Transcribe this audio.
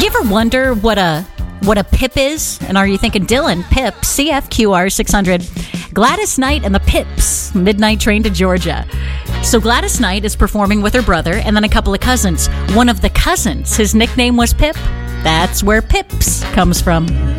You ever wonder what a pip is? And are you thinking, Dylan, pip, CFQR 600, Gladys Knight and the Pips, Midnight Train to Georgia. So Gladys Knight is performing with her brother and then a couple of cousins. One of the cousins, his nickname was Pip. That's where Pips comes from.